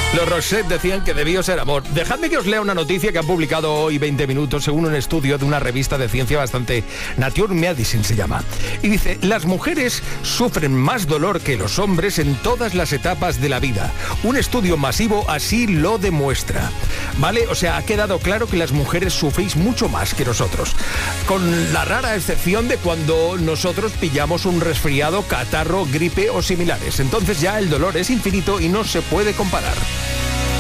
Los Roxette decían que debió ser amor. Dejadme que os lea una noticia que han publicado hoy 20 minutos según un estudio de una revista de ciencia bastante... Nature Medicine se llama. Y dice, las mujeres sufren más dolor que los hombres en todas las etapas de la vida. Un estudio masivo así lo demuestra. ¿Vale? O sea, ha quedado claro que las mujeres sufrís mucho más que nosotros. Con la rara excepción de cuando nosotros pillamos un resfriado, catarro, gripe o similares. Entonces ya el dolor es infinito y no se puede comparar.